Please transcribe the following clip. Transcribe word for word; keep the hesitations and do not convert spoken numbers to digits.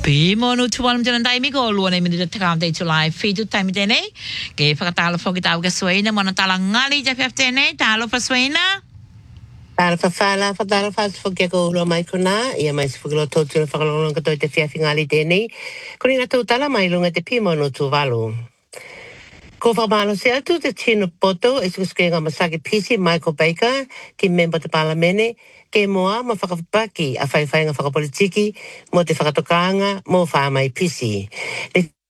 Pimo no tuan jalan dai mi ko luan mi de takam de July fitu time de ne ke fakatalo fo kita ga suena mana talangali ja fifteen ne talo fa suena Para fa fala fa dara fa fo ke ko lo mai kona ia mai fo lo to tu fa lo ka to te fia fingali de ne ko ni to tala mai lo te pimo no tu valo ko fa malo se tu te chino poto e su ke ga masaki pisi Michael Baker ki member te parlamene ke moa ma fa paki a fai fai nga fa politiki mo te fa tokanga mo fa mai pisi